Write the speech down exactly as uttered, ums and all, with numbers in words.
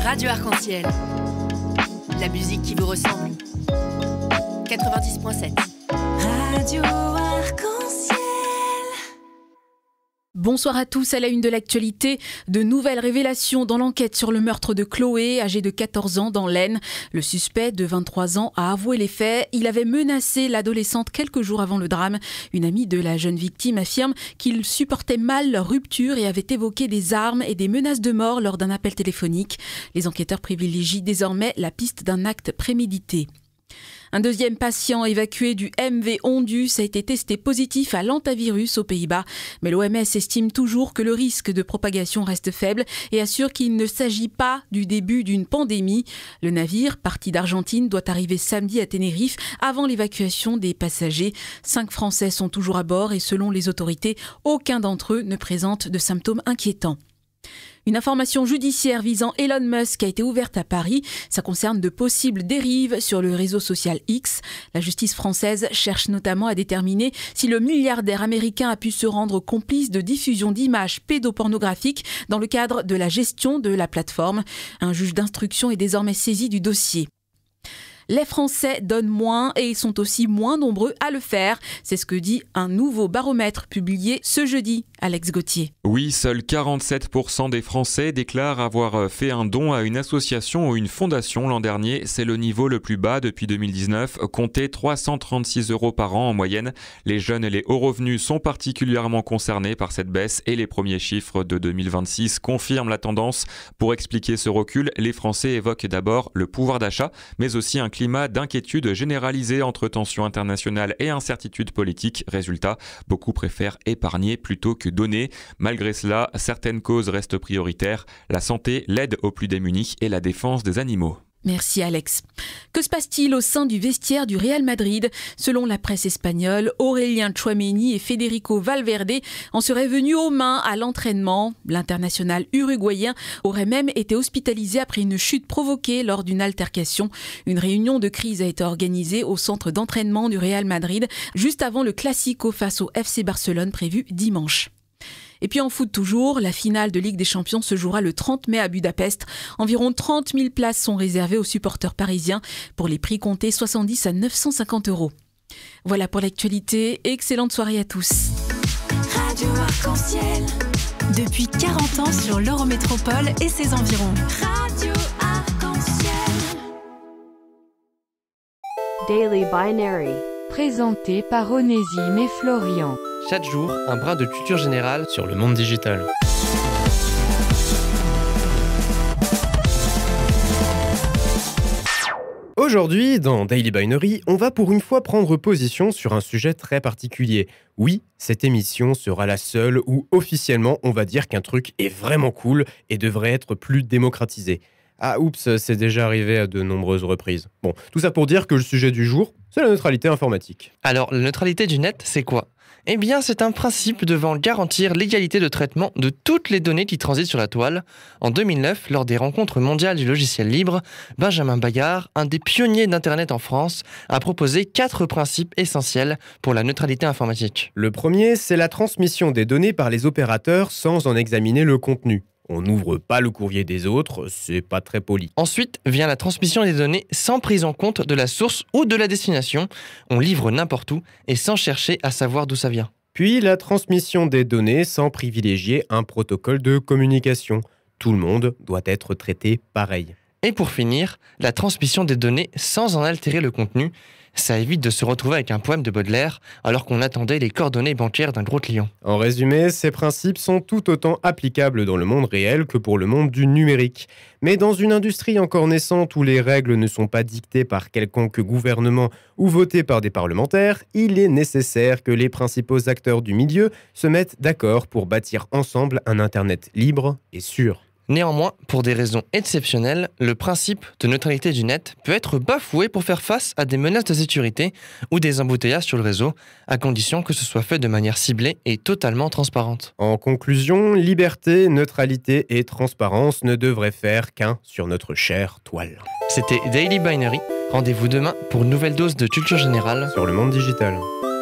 Radio Arc-en-Ciel. La musique qui vous ressemble. quatre-vingt-dix virgule sept. Radio Arc-en-Ciel. Bonsoir à tous, à la une de l'actualité. De nouvelles révélations dans l'enquête sur le meurtre de Chloé, âgée de quatorze ans, dans l'Aisne. Le suspect de vingt-trois ans a avoué les faits. Il avait menacé l'adolescente quelques jours avant le drame. Une amie de la jeune victime affirme qu'il supportait mal leur rupture et avait évoqué des armes et des menaces de mort lors d'un appel téléphonique. Les enquêteurs privilégient désormais la piste d'un acte prémédité. Un deuxième patient évacué du M V Ondus a été testé positif à l'hantavirus aux Pays-Bas. Mais l'O M S estime toujours que le risque de propagation reste faible et assure qu'il ne s'agit pas du début d'une pandémie. Le navire, parti d'Argentine, doit arriver samedi à Tenerife avant l'évacuation des passagers. Cinq Français sont toujours à bord et selon les autorités, aucun d'entre eux ne présente de symptômes inquiétants. Une information judiciaire visant Elon Musk a été ouverte à Paris. Ça concerne de possibles dérives sur le réseau social X. La justice française cherche notamment à déterminer si le milliardaire américain a pu se rendre complice de diffusion d'images pédopornographiques dans le cadre de la gestion de la plateforme. Un juge d'instruction est désormais saisi du dossier. Les Français donnent moins et ils sont aussi moins nombreux à le faire. C'est ce que dit un nouveau baromètre publié ce jeudi. Alex Gauthier. Oui, seuls quarante-sept pour cent des Français déclarent avoir fait un don à une association ou une fondation l'an dernier. C'est le niveau le plus bas depuis deux mille dix-neuf. Comptez trois cent trente-six euros par an en moyenne. Les jeunes et les hauts revenus sont particulièrement concernés par cette baisse et les premiers chiffres de deux mille vingt-six confirment la tendance. Pour expliquer ce recul, les Français évoquent d'abord le pouvoir d'achat, mais aussi un climat d'inquiétude généralisé entre tensions internationales et incertitudes politiques. Résultat, beaucoup préfèrent épargner plutôt que donner. Malgré cela, certaines causes restent prioritaires. La santé, l'aide aux plus démunis et la défense des animaux. Merci Alex. Que se passe-t-il au sein du vestiaire du Real Madrid ? Selon la presse espagnole, Aurélien Tchouaméni et Federico Valverde en seraient venus aux mains à l'entraînement. L'international uruguayen aurait même été hospitalisé après une chute provoquée lors d'une altercation. Une réunion de crise a été organisée au centre d'entraînement du Real Madrid juste avant le Classico face au F C Barcelone prévu dimanche. Et puis en foot toujours, la finale de Ligue des Champions se jouera le trente mai à Budapest. Environ trente mille places sont réservées aux supporters parisiens pour les prix comptés soixante-dix à neuf cent cinquante euros. Voilà pour l'actualité. Excellente soirée à tous. Radio Arc-en-Ciel. Depuis quarante ans sur l'Eurométropole et ses environs. Radio Arc-en-Ciel. Daily Binary. Présenté par Onésime et Florian. Chaque jour, un brin de culture générale sur le monde digital. Aujourd'hui, dans Daily Binary, on va pour une fois prendre position sur un sujet très particulier. Oui, cette émission sera la seule où officiellement on va dire qu'un truc est vraiment cool et devrait être plus démocratisé. Ah oups, c'est déjà arrivé à de nombreuses reprises. Bon, tout ça pour dire que le sujet du jour, c'est la neutralité informatique. Alors, la neutralité du net, c'est quoi ? Eh bien, c'est un principe devant garantir l'égalité de traitement de toutes les données qui transitent sur la toile. En deux mille neuf, lors des rencontres mondiales du logiciel libre, Benjamin Bagard, un des pionniers d'Internet en France, a proposé quatre principes essentiels pour la neutralité informatique. Le premier, c'est la transmission des données par les opérateurs sans en examiner le contenu. On n'ouvre pas le courrier des autres, c'est pas très poli. Ensuite vient la transmission des données sans prise en compte de la source ou de la destination. On livre n'importe où et sans chercher à savoir d'où ça vient. Puis la transmission des données sans privilégier un protocole de communication. Tout le monde doit être traité pareil. Et pour finir, la transmission des données sans en altérer le contenu. Ça évite de se retrouver avec un poème de Baudelaire alors qu'on attendait les coordonnées bancaires d'un gros client. En résumé, ces principes sont tout autant applicables dans le monde réel que pour le monde du numérique. Mais dans une industrie encore naissante où les règles ne sont pas dictées par quelconque gouvernement ou votées par des parlementaires, il est nécessaire que les principaux acteurs du milieu se mettent d'accord pour bâtir ensemble un Internet libre et sûr. Néanmoins, pour des raisons exceptionnelles, le principe de neutralité du net peut être bafoué pour faire face à des menaces de sécurité ou des embouteillages sur le réseau, à condition que ce soit fait de manière ciblée et totalement transparente. En conclusion, liberté, neutralité et transparence ne devraient faire qu'un sur notre chère toile. C'était Daily Binary. Rendez-vous demain pour une nouvelle dose de culture générale sur le monde digital.